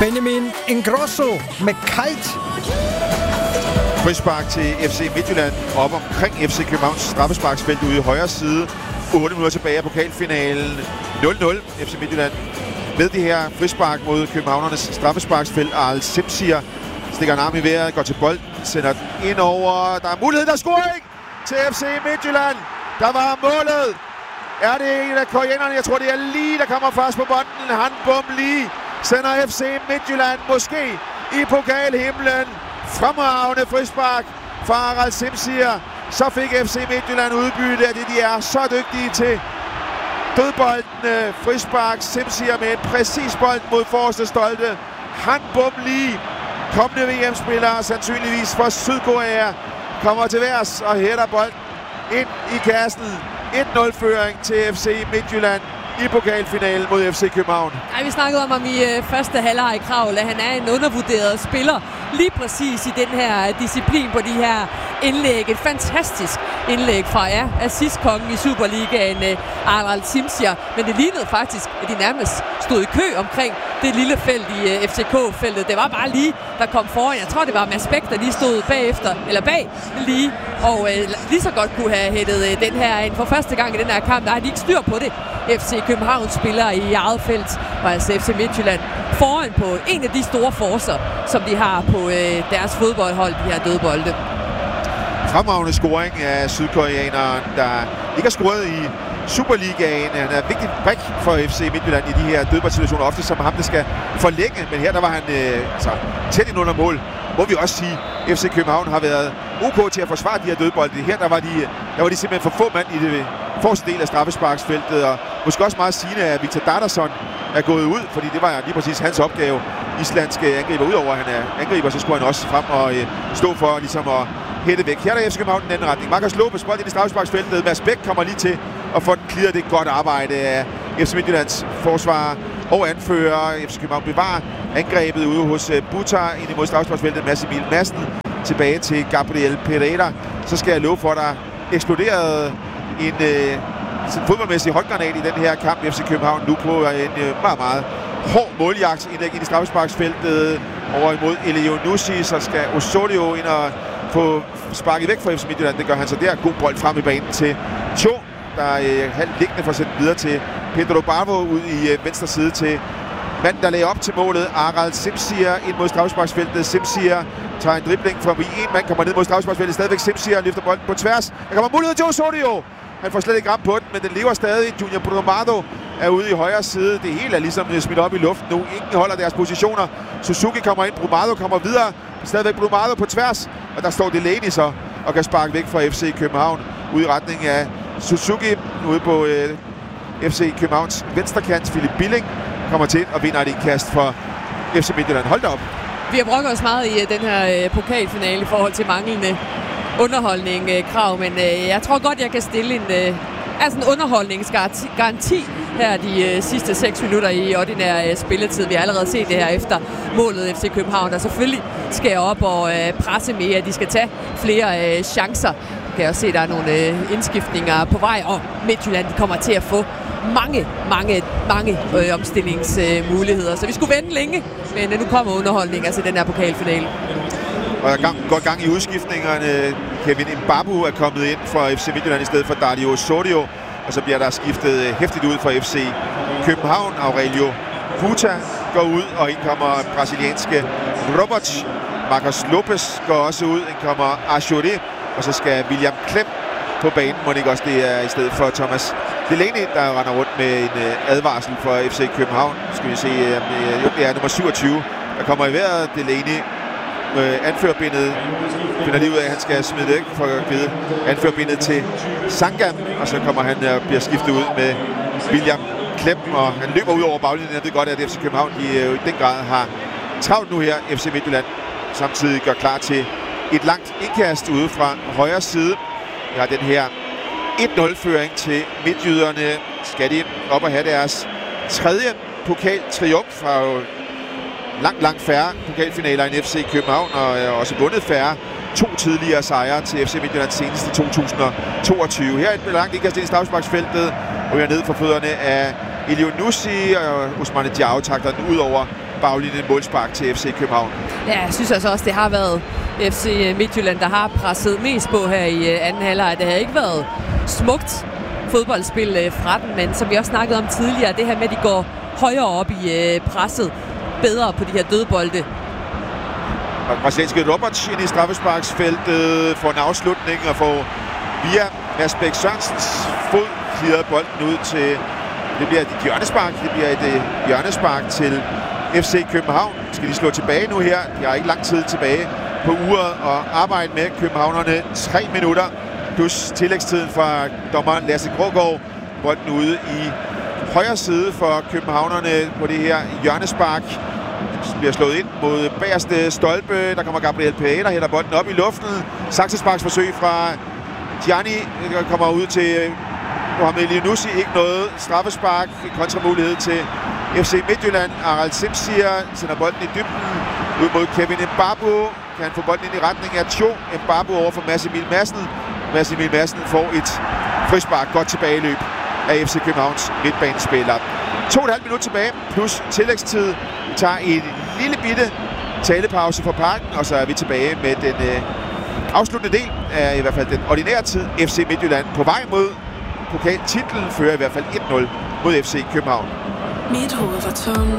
Benjamin Ingrosso med kite. Frispark til FC Midtjylland op omkring FC Københavns straffesparksfelt ude i højre side. 8 minutter tilbage af pokalfinalen. 0-0 FC Midtjylland med det her frispark mod københavnernes straffesparksfelt. Aral Simsier stikker en arm i vejret, går til bolden, sender den ind over. Der er mulighed, der er scoring til FC Midtjylland. Der var målet. Er det en af koreanerne? Jeg tror, det er Lee, der kommer først på bolden. Han bum Lee sender FC Midtjylland måske i pokalhimlen. Fremragende frispark fra Aral Simsier. Så fik FC Midtjylland udbytte af det, de er så dygtige til. Dødbolden, frispark, Simsier med en præcis bold mod forreste stolte. Han bum Lee, kommende VM-spiller, sandsynligvis fra Sydkorea, kommer til værs og hætter bolden ind i kassen. 1-0-føring til FC Midtjylland i pokalfinalen mod FC København. Ej, vi snakkede om ham i første halvleg, Kravl, at han er en undervurderet spiller lige præcis i den her disciplin på de her indlæg. Et fantastisk indlæg fra assistkongen i Superligaen, Aral Simsier. Men det lignede faktisk, at de nærmest stod i kø omkring det lille felt i FCK-feltet. Det var bare lige, der kom foran. Jeg tror, det var Mads Bæk, der lige stod bag lige, og lige så godt kunne have hættet den her ind. For første gang i den her kamp, der har de ikke styr på det. FC København spiller i eget felt, og altså FC Midtjylland foran på en af de store forcer, som de har på deres fodboldhold, de her dødbolde. Fremragende scoring af sydkoreaneren, der ikke har scoret i Superligaen. Han er en vigtig brik for FC Midtjylland i de her dødboldsituationer, ofte som ham, der skal forlænge. Men her der var han tæt ind under mål. Må vi også sige, at FC København har været ok til at forsvare de her dødbolde. Her der var de simpelthen for få mand i det forreste del af straffesparksfeltet. Og måske også meget sigende, at Viktor Dardarsson er gået ud, fordi det var lige præcis hans opgave. Islandske angriber, udover at han er angriber, så skulle han også frem og stå for ligesom at hætte væk. Her er der FC København i den anden retning. Marcus Lopez bold ind i straffesparksfeltet. Mads Bæk kommer lige til at få den clearet. Det er godt arbejde af FC Midtjyllands forsvar og anfører. FC København bevarer angrebet ude hos Butar ind imod straffesparksfeltet. Mads Emil Madsen tilbage til Gabriel Pereira. Så skal jeg love for, at der eksploderede en fodboldmæssig håndgranat i den her kamp. FC København nu på en meget, meget hård måljagt ind i straffesparksfeltet over imod Elionussi. Så skal Osorio ind og få sparket væk fra FC Midtjylland. Det gør han så der. God bold frem i banen til Cho, der er halvt liggende for at sætte videre til Pedro Barbo ud i venstre side til manden, der lagde op til målet. Aral Simsier ind mod straffesparksfeltet. Simsier tager en dribling forbi en mand, kommer ned mod straffesparksfeltet. Stadigvæk Simsier løfter bolden på tværs. Der kommer mulighed til Osorio. Han får slet ikke ramt på den, men den lever stadig. Junior Brumado er ude i højre side. Det hele er ligesom smidt op i luften nu. Ingen holder deres positioner. Suzuki kommer ind, Brumado kommer videre. Stadigvæk Brumado på tværs, og der står Delaney så og kan sparke væk fra FC København ud i retning af Suzuki. Ude på FC Københavns venstrekant. Philip Billing kommer til og vinder et indkast for FC Midtjylland. Hold da op. Vi har brokket os meget i den her pokalfinale i forhold til manglende underholdning, Krav, men jeg tror godt, jeg kan stille en underholdningsgaranti her de sidste 6 minutter i ordinær spilletid. Vi har allerede set det her efter målet FC København, der selvfølgelig skal op og presse mere. De skal tage flere chancer. Jeg kan også se, at der er nogle indskiftninger på vej, og Midtjylland kommer til at få mange omstillingsmuligheder. Så vi skulle vente længe, men nu kommer underholdning, altså den her pokalfinale. Og der er godt gang i udskiftningerne. Kevin Mbabu er kommet ind for FC Midtjylland i stedet for Dario Osorio. Og så bliver der skiftet hæftigt ud for FC København. Aurelio Buta går ud, og ind kommer brasilianske Robert. Marcus Lopez går også ud, ind kommer Achouré. Og så skal William Klem på banen. Må ikke også det er i stedet for Thomas Delaney, der render rundt med en advarsel for FC København. Skal vi se, det er nummer 27, der kommer i vejret. Delaney anførbindet finder lige ud af, at han skal smide det, for at give anførbindet til Sangam, og så kommer han og bliver skiftet ud med William Klem, og han løber ud over baglinjen. Jeg ved godt, at FC København i den grad har travlt nu her. FC Midtjylland samtidig gør klar til et langt indkast ude fra højre side. Vi har den her 1-0-føring til midtjyderne. Skal de op og have deres tredje pokaltriumf fra langt færre pokalfinaler end FC København, og også vundet færre 2 tidligere sejre til FC Midtjylland senest i 2022. Her er et langt indkast ind i straffesparksfeltet, og vi er nede for fødderne af Elionussi, og Ousmane Diao takter den ud over baglinjen målspark til FC København. Ja, jeg synes altså også, det har været FC Midtjylland, der har presset mest på her i anden halvleg. Det har ikke været smukt fodboldspil fra den, men som vi også snakkede om tidligere, det her med, at de går højere op i presset, bedre på de her dødbolde. Og brasilianske Roberts ind i straffesparksfeltet får en afslutning og får via Mads Bæk Sørensens fod clearet bolden ud til, det bliver et hjørnespark, hjørnespark til FC København. Skal de slå tilbage nu her? De har ikke lang tid tilbage på uret og arbejde med københavnerne. 3 minutter plus tillægstiden fra dommeren Lasse Grågaard. Bolden ude i højre side for københavnerne på det her hjørnespark. Bliver slået ind mod bagerste stolpe. Der kommer Gabriel Pereira, hælder bolden op i luften. Saksesparksforsøg fra Gianni, der kommer ud til Mohamed Elyounoussi. Ikke noget straffespark. Kontramulighed til FC Midtjylland. Aral Simsier sender bolden i dybden ud mod Kevin Mbabu. Kan han få bolden ind i retning af Cho. Mbabu over for Mads Emil Madsen. Mads Emil Madsen får et frispark. Godt tilbageløb af FC Københavns midtbanespiller. 2,5 minutter tilbage plus tillægstid. Vi tager en lille bitte talepause fra parken, og så er vi tilbage med den afsluttende del af i hvert fald den ordinære tid. FC Midtjylland på vej mod pokaltitlen, fører i hvert fald 1-0 mod FC København. Mit hoved var tomt.